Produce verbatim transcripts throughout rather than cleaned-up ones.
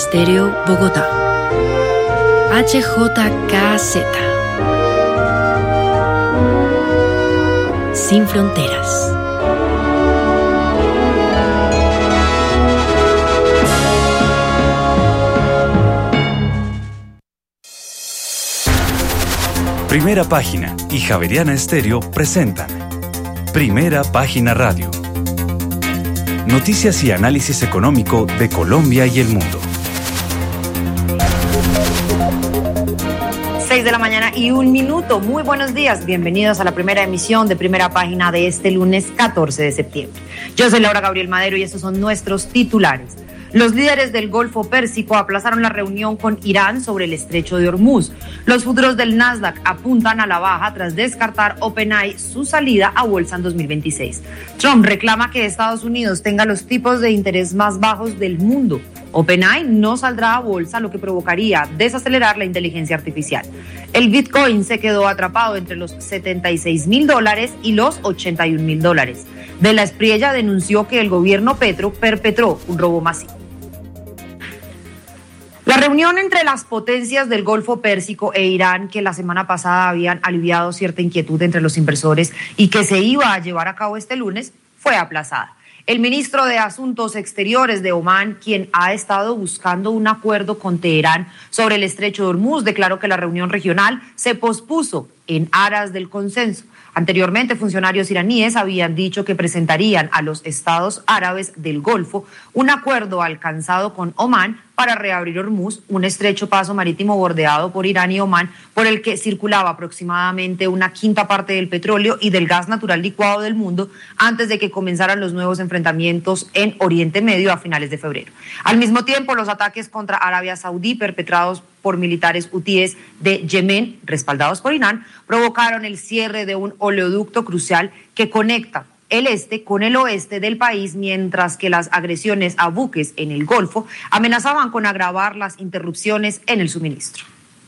Estéreo Bogotá. H J K Z. Sin fronteras. Primera Página y Javeriana Estéreo presentan Primera Página Radio. Noticias y análisis económico de Colombia y el mundo. seis de la mañana y un minuto. Muy buenos días. Bienvenidos a la primera emisión de Primera Página de este lunes catorce de septiembre. Yo soy Laura Gabriel Madero y estos son nuestros titulares. Los líderes del Golfo Pérsico aplazaron la reunión con Irán sobre el estrecho de Hormuz. Los futuros del Nasdaq apuntan a la baja tras descartar OpenAI su salida a bolsa en dos mil veintiséis. Trump reclama que Estados Unidos tenga los tipos de interés más bajos del mundo. OpenAI no saldrá a bolsa, lo que provocaría desacelerar la inteligencia artificial. El Bitcoin se quedó atrapado entre los setenta y seis mil dólares y los ochenta y un mil dólares. De la Espriella denunció que el gobierno Petro perpetró un robo masivo. La reunión entre las potencias del Golfo Pérsico e Irán, que la semana pasada habían aliviado cierta inquietud entre los inversores y que se iba a llevar a cabo este lunes, fue aplazada. El ministro de Asuntos Exteriores de Omán, quien ha estado buscando un acuerdo con Teherán sobre el estrecho de Hormuz, declaró que la reunión regional se pospuso en aras del consenso. Anteriormente, funcionarios iraníes habían dicho que presentarían a los estados árabes del Golfo un acuerdo alcanzado con Omán para reabrir Hormuz, un estrecho paso marítimo bordeado por Irán y Omán, por el que circulaba aproximadamente una quinta parte del petróleo y del gas natural licuado del mundo antes de que comenzaran los nuevos enfrentamientos en Oriente Medio a finales de febrero. Al mismo tiempo, los ataques contra Arabia Saudí perpetrados por militares hutíes de Yemen, respaldados por Irán, provocaron el cierre de un oleoducto crucial que conecta el este con el oeste del país, mientras que las agresiones a buques en el Golfo amenazaban con agravar las interrupciones en el suministro.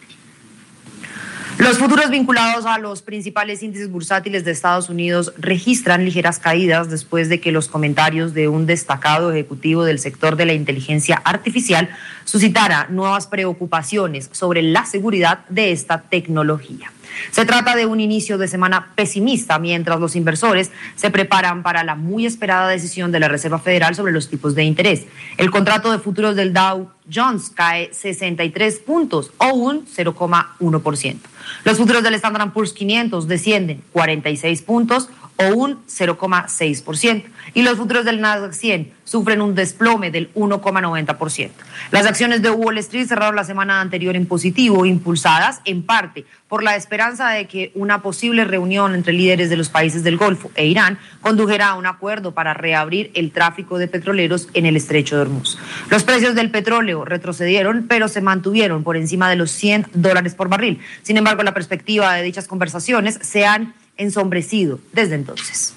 Los futuros vinculados a los principales índices bursátiles de Estados Unidos registran ligeras caídas después de que los comentarios de un destacado ejecutivo del sector de la inteligencia artificial suscitara nuevas preocupaciones sobre la seguridad de esta tecnología. Se trata de un inicio de semana pesimista mientras los inversores se preparan para la muy esperada decisión de la Reserva Federal sobre los tipos de interés. El contrato de futuros del Dow Jones cae sesenta y tres puntos o un cero coma uno por ciento. Los futuros del Standard and Poor's quinientos descienden cuarenta y seis puntos o un cero coma seis por ciento y los futuros del Nasdaq cien sufren un desplome del uno coma noventa por ciento. Las acciones de Wall Street cerraron la semana anterior en positivo, impulsadas en parte por la esperanza de que una posible reunión entre líderes de los países del Golfo e Irán condujera a un acuerdo para reabrir el tráfico de petroleros en el estrecho de Hormuz. Los precios del petróleo retrocedieron, pero se mantuvieron por encima de los cien dólares por barril. Sin embargo, la perspectiva de dichas conversaciones se han ensombrecido desde entonces.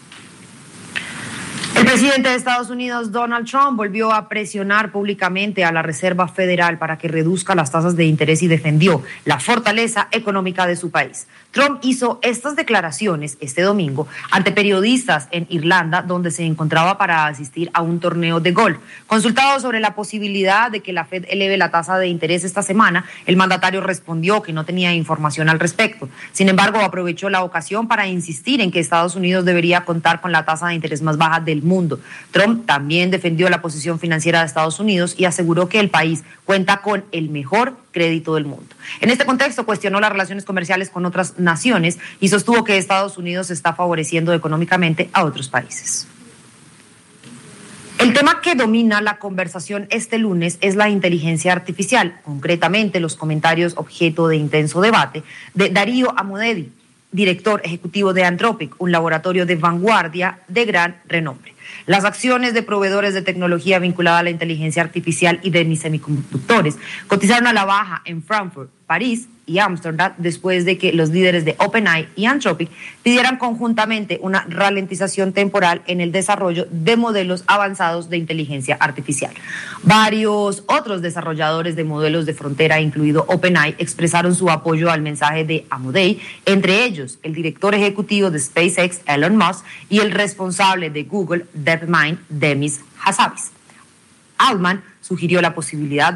El presidente de Estados Unidos, Donald Trump, volvió a presionar públicamente a la Reserva Federal para que reduzca las tasas de interés y defendió la fortaleza económica de su país. Trump hizo estas declaraciones este domingo ante periodistas en Irlanda, donde se encontraba para asistir a un torneo de golf. Consultado sobre la posibilidad de que la Fed eleve la tasa de interés esta semana, el mandatario respondió que no tenía información al respecto. Sin embargo, aprovechó la ocasión para insistir en que Estados Unidos debería contar con la tasa de interés más baja del mundo. Trump también defendió la posición financiera de Estados Unidos y aseguró que el país cuenta con el mejor crédito del mundo. En este contexto, cuestionó las relaciones comerciales con otras naciones y sostuvo que Estados Unidos está favoreciendo económicamente a otros países. El tema que domina la conversación este lunes es la inteligencia artificial, concretamente los comentarios objeto de intenso debate de Darío Amodei, director ejecutivo de Anthropic, un laboratorio de vanguardia de gran renombre. Las acciones de proveedores de tecnología vinculada a la inteligencia artificial y de semiconductores cotizaron a la baja en Frankfurt, París y Ámsterdam después de que los líderes de OpenAI y Anthropic pidieran conjuntamente una ralentización temporal en el desarrollo de modelos avanzados de inteligencia artificial. Varios otros desarrolladores de modelos de frontera, incluido OpenAI, expresaron su apoyo al mensaje de Amodei, entre ellos el director ejecutivo de SpaceX, Elon Musk, y el responsable de Google, DeepMind, Demis Hassabis. Altman sugirió la posibilidad